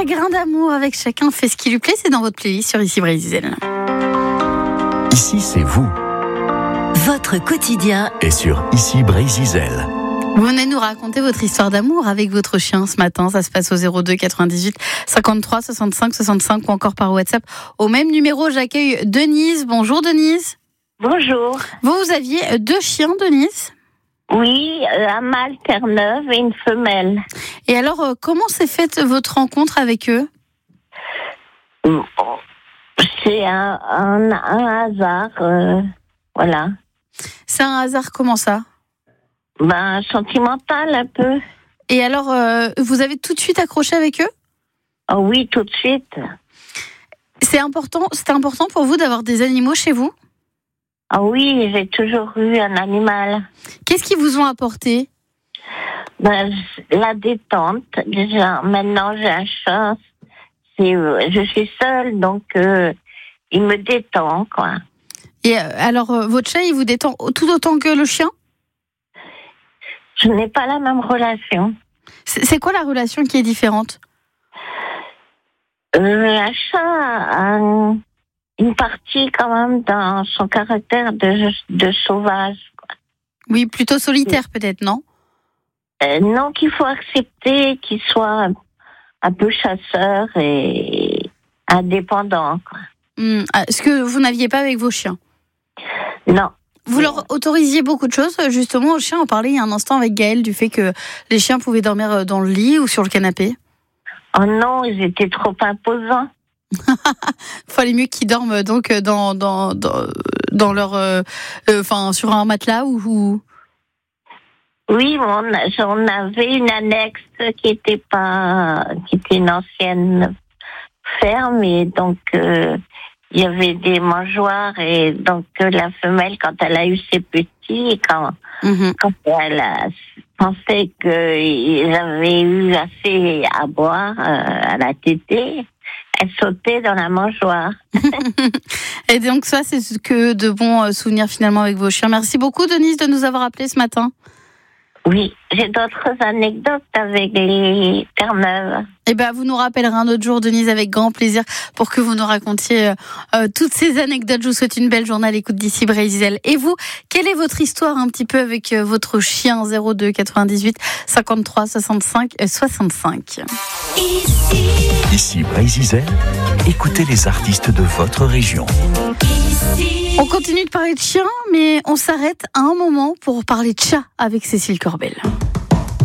Chagrin d'amour avec Chacun fait ce qui lui plaît, c'est dans votre playlist sur Ici Brésil. Ici, c'est vous. Votre quotidien Et sur Ici Brésil. Vous venez nous raconter votre histoire d'amour avec votre chien ce matin. Ça se passe au 02 98 53 65 65 ou encore par WhatsApp. Au même numéro, j'accueille Denise. Bonjour Denise. Bonjour. Vous aviez 2 chiens, Denise ? Oui, un mâle Terre-Neuve et une femelle. Et alors, comment s'est faite votre rencontre avec eux ? C'est un hasard, voilà. C'est un hasard, comment ça ? Sentimental un peu. Et alors, vous avez tout de suite accroché avec eux ? Oh oui, tout de suite. C'était important pour vous d'avoir des animaux chez vous ? Ah oui, j'ai toujours eu un animal. Qu'est-ce qu'ils vous ont apporté ? La détente, déjà. Maintenant, j'ai un chat. Je suis seule, donc il me détend, quoi. Et alors, votre chat, il vous détend tout autant que le chien ? Je n'ai pas la même relation. C'est quoi la relation qui est différente ? Un chat a une partie quand même dans son caractère de sauvage, quoi. Oui, plutôt solitaire peut-être, non ? Non, qu'il faut accepter qu'il soit un peu chasseur et indépendant, quoi. Ce que vous n'aviez pas avec vos chiens ? Non. Vous leur autorisiez beaucoup de choses, justement, aux chiens. On parlait il y a un instant avec Gaëlle du fait que les chiens pouvaient dormir dans le lit ou sur le canapé. Oh non, ils étaient trop imposants. Fallait mieux qu'ils dorment donc dans leur, sur un matelas ou. Oui, on avait une annexe qui était une ancienne ferme et donc il y avait des mangeoires et donc la femelle, quand elle a eu ses petits, quand elle a pensé qu'ils avaient eu assez à boire à la tétée, elle sautait dans la mangeoire. Et donc ça, c'est ce que de bons souvenirs finalement avec vos chiens. Merci beaucoup Denise de nous avoir appelés ce matin. Oui, j'ai d'autres anecdotes avec les Terre-Neuve. Eh bien, vous nous rappellerez un autre jour, Denise, avec grand plaisir, pour que vous nous racontiez toutes ces anecdotes. Je vous souhaite une belle journée à l'écoute d'Ici Brésil. Et vous, quelle est votre histoire un petit peu avec votre chien 02 98 53 65 65 Ici Brésil, écoutez les artistes de votre région. On continue de parler de chiens, mais on s'arrête à un moment pour parler de chat avec Cécile Corbel.